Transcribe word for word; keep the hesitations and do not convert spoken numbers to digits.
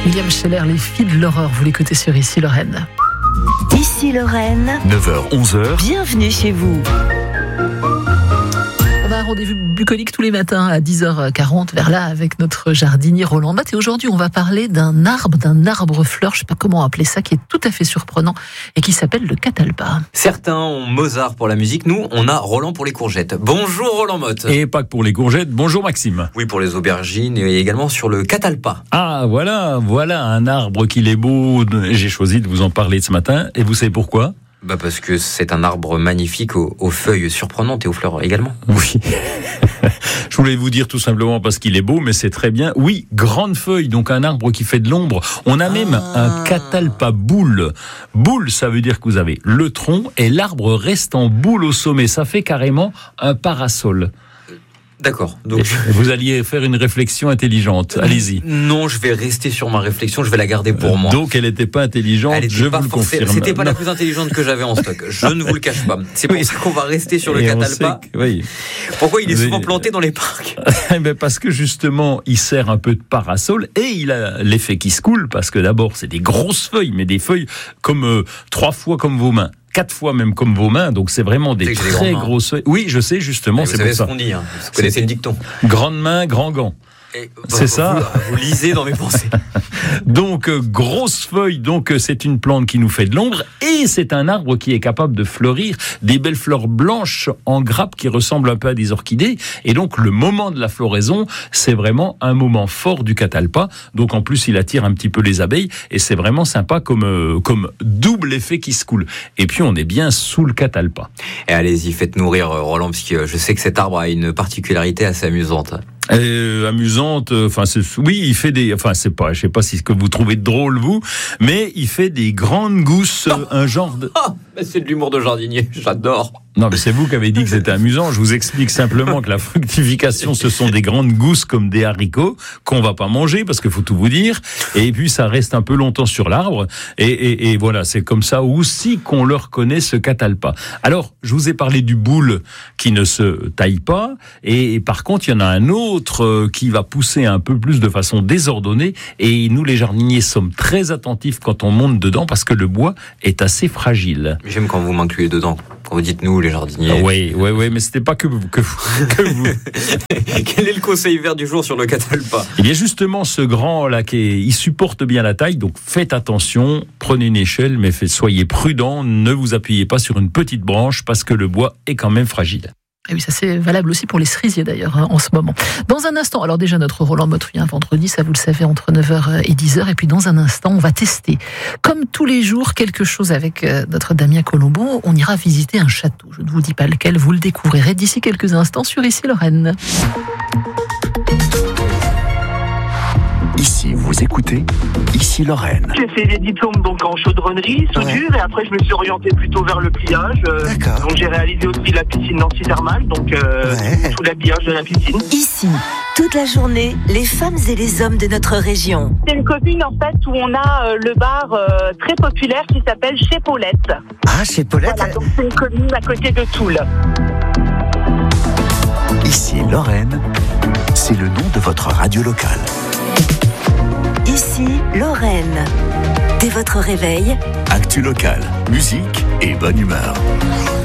William Scheller, les filles de l'horreur, vous l'écoutez sur Ici Lorraine. Ici Lorraine, neuf heures onze heures. Bienvenue chez vous. On a un rendez-vous bucolique tous les matins à dix heures quarante, vers là, avec notre jardinier Roland Motte. Et aujourd'hui, on va parler d'un arbre, d'un arbre-fleur, je ne sais pas comment appeler ça, qui est tout à fait surprenant et qui s'appelle le catalpa. Certains ont Mozart pour la musique, nous, on a Roland pour les courgettes. Bonjour Roland Motte. Et pas que pour les courgettes. Bonjour Maxime. Oui, pour les aubergines et également sur le catalpa. Ah, voilà, voilà un arbre qu'il est beau. J'ai choisi de vous en parler ce matin. Et vous savez pourquoi ? Bah parce que c'est un arbre magnifique aux, aux feuilles surprenantes et aux fleurs également. Oui. Je voulais vous dire tout simplement parce qu'il est beau, mais c'est très bien. Oui, grande feuille, donc un arbre qui fait de l'ombre. On a même ah. un catalpa boule. Boule, ça veut dire que vous avez le tronc et l'arbre reste en boule au sommet. Ça fait carrément un parasol. D'accord. Donc vous alliez faire une réflexion intelligente. Allez-y. Non, je vais rester sur ma réflexion. Je vais la garder pour moi. Donc elle n'était pas intelligente. Elle je pas vous le confirme. C'était pas non. la plus intelligente que j'avais en stock. Je ne vous le cache pas. C'est pour oui. ça qu'on va rester sur le et catalpa. Que, oui. Pourquoi il est souvent planté dans les parcs ? Ben parce que justement, il sert un peu de parasol et il a l'effet qui se coule parce que d'abord c'est des grosses feuilles, mais des feuilles comme euh, trois fois comme vos mains. Quatre fois même comme vos mains, donc c'est vraiment des très grosses feuilles. Oui, je sais justement, vous c'est savez pour ce ça. qu'on dit, hein. Vous connaissez le dicton. Grande main, grand gant. Et c'est vous, ça. Vous, vous lisez dans mes pensées. Donc euh, grosse feuille, donc euh, c'est une plante qui nous fait de l'ombre et c'est un arbre qui est capable de fleurir des belles fleurs blanches en grappe qui ressemblent un peu à des orchidées. Et donc le moment de la floraison, c'est vraiment un moment fort du catalpa. Donc en plus il attire un petit peu les abeilles et c'est vraiment sympa comme euh, comme double effet qui se coule. Et puis on est bien sous le catalpa. Et allez-y, faites nourrir Roland parce que je sais que cet arbre a une particularité assez amusante. Euh, amusante, enfin c'est, oui, il fait des, enfin c'est pas, je sais pas si ce que vous trouvez drôle vous, mais il fait des grandes gousses, oh un genre de. Oh, c'est de l'humour de jardinier, j'adore. Non, mais c'est vous qui avez dit que c'était amusant. Je vous explique simplement que la fructification, ce sont des grandes gousses comme des haricots qu'on va pas manger parce qu'il faut tout vous dire. Et puis ça reste un peu longtemps sur l'arbre. Et, et, et voilà, c'est comme ça aussi qu'on le reconnaît ce catalpa. Alors, je vous ai parlé du boule qui ne se taille pas. Et, et par contre, il y en a un autre qui va pousser un peu plus de façon désordonnée. Et nous, les jardiniers, sommes très attentifs quand on monte dedans parce que le bois est assez fragile. J'aime quand vous m'incluez dedans. Quand vous dites nous, les jardiniers. Ah oui, oui, oui, mais c'était pas que vous. Que vous, que vous. Quel est le conseil vert du jour sur le catalpa ? Il y a justement ce grand là qui est, il supporte bien la taille, donc faites attention, prenez une échelle, mais fait, soyez prudent, ne vous appuyez pas sur une petite branche parce que le bois est quand même fragile. Et oui, ça c'est valable aussi pour les cerisiers d'ailleurs hein, en ce moment. Dans un instant, alors déjà notre Roland Motte vient vendredi, ça vous le savez, entre neuf heures et dix heures. Et puis dans un instant, on va tester, comme tous les jours, quelque chose avec euh, notre Damien Colombo. On ira visiter un château. Je ne vous dis pas lequel, vous le découvrirez d'ici quelques instants sur Ici Lorraine. Ici, vous écoutez Ici Lorraine. J'ai fait des diplômes donc en chaudronnerie, soudure, ouais. Et après je me suis orienté plutôt vers le pliage. Euh, donc j'ai réalisé aussi la piscine Nancy Thermale, donc euh, ouais. tout l'habillage de la piscine. Ici, toute la journée, les femmes et les hommes de notre région. C'est une commune en fait où on a euh, le bar euh, très populaire qui s'appelle Chez Paulette. Ah, Chez Paulette. Voilà, donc c'est une commune à côté de Toul. Ici Lorraine, c'est le nom de votre radio locale. Ici, Lorraine. Dès votre réveil, actu locale, musique et bonne humeur.